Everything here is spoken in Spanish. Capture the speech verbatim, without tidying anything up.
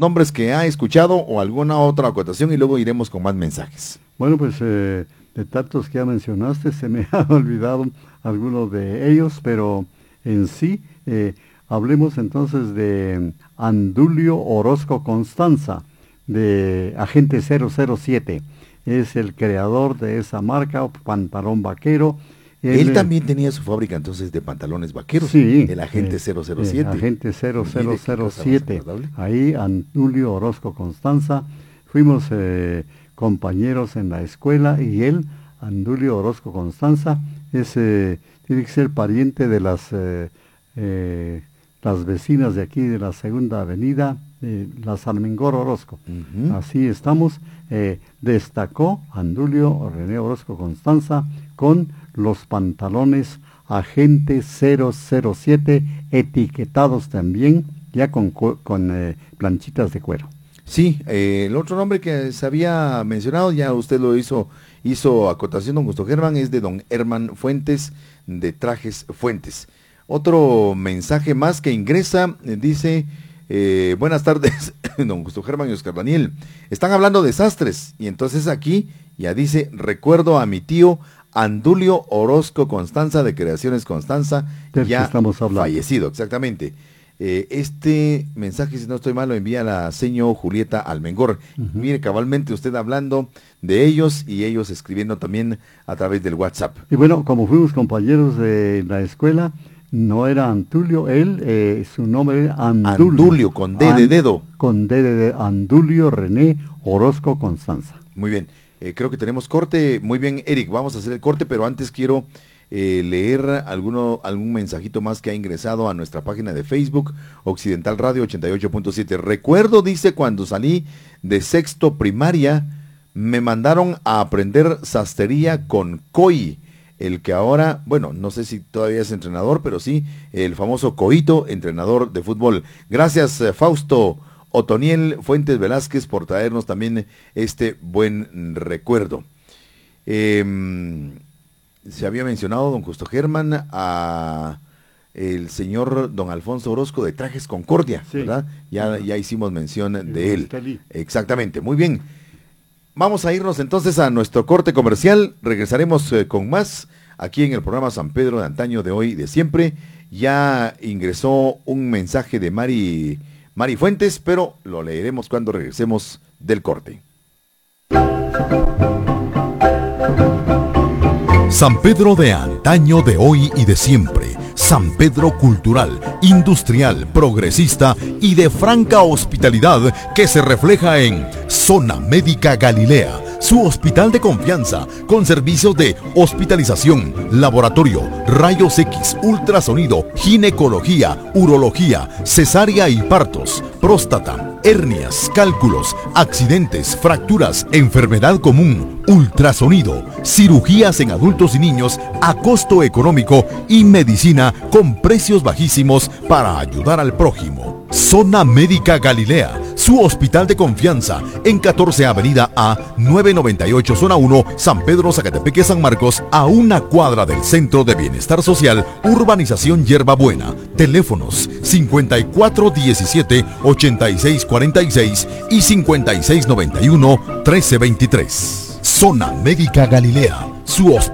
nombres que ha escuchado o alguna otra acotación y luego iremos con más mensajes. Bueno, pues eh, de tantos que ya mencionaste, se me han olvidado algunos de ellos, pero en sí, eh, hablemos entonces de Andulio Orozco Constanza, de Agente cero cero siete. Es el creador de esa marca, pantalón vaquero. Él, Él él también tenía su fábrica entonces de pantalones vaqueros, sí, el Agente eh, cero cero siete. Eh, Agente cero cero cero siete. Ahí, Andulio Orozco Constanza. Fuimos eh, compañeros en la escuela y él, Andulio Orozco Constanza, es, eh, tiene que ser pariente de las, eh, eh, las vecinas de aquí de la Segunda Avenida, eh, la Salmengor Orozco. Uh-huh. Así estamos. Eh, destacó Andulio René Orozco Constanza con los pantalones Agente cero cero siete, etiquetados también, ya con, con eh, planchitas de cuero. Sí, eh, el otro nombre que se había mencionado, ya usted lo hizo, hizo acotación, don Gusto Germán, es de don Herman Fuentes, de Trajes Fuentes. Otro mensaje más que ingresa, eh, dice, eh, buenas tardes, don Gusto Germán y Oscar Daniel, están hablando de sastres, y entonces aquí ya dice, recuerdo a mi tío Andulio Orozco Constanza, de Creaciones Constanza, del ya estamos fallecido, exactamente. Eh, este mensaje, si no estoy mal, lo envía la señor Julieta Almengor. Uh-huh. Mire, cabalmente usted hablando de ellos y ellos escribiendo también a través del WhatsApp. Y bueno, como fuimos compañeros de la escuela, no era Antulio, él, eh, su nombre era Andulio. Andulio, con D de dedo. An, con D de dedo, Andulio René Orozco Constanza. Muy bien, eh, creo que tenemos corte. Muy bien, Eric, vamos a hacer el corte, pero antes quiero... Eh, leer alguno, algún mensajito más que ha ingresado a nuestra página de Facebook, Occidental Radio ochenta y ocho punto siete. Recuerdo, dice, cuando salí de sexto primaria, me mandaron a aprender sastrería con Coy, el que ahora, bueno, no sé si todavía es entrenador, pero sí, el famoso Coito, entrenador de fútbol. Gracias, eh, Fausto Otoniel Fuentes Velázquez, por traernos también este buen recuerdo. Eh... Se había mencionado, don Justo Germán, a el señor don Alfonso Orozco de Trajes Concordia, sí, ¿verdad? Ya, ya hicimos mención de él. Estelí. Exactamente, muy bien. Vamos a irnos entonces a nuestro corte comercial. Regresaremos eh, con más aquí en el programa San Pedro de antaño, de hoy, de siempre. Ya ingresó un mensaje de Mari, Mari Fuentes, pero lo leeremos cuando regresemos del corte. San Pedro de antaño, de hoy y de siempre. San Pedro cultural, industrial, progresista y de franca hospitalidad que se refleja en Zona Médica Galilea, su hospital de confianza con servicios de hospitalización, laboratorio, rayos X, ultrasonido, ginecología, urología, cesárea y partos, próstata, hernias, cálculos, accidentes, fracturas, enfermedad común, ultrasonido, cirugías en adultos y niños a costo económico y medicina con precios bajísimos para ayudar al prójimo. Zona Médica Galilea, su hospital de confianza en catorce Avenida A, novecientos noventa y ocho, Zona uno, San Pedro, Zacatepeque, San Marcos, a una cuadra del Centro de Bienestar Social, Urbanización Hierbabuena. Teléfonos cincuenta y cuatro diecisiete, ochenta y seis cuarenta y seis y cincuenta y seis noventa y uno, trece veintitrés. Zona Médica Galilea, su hospital.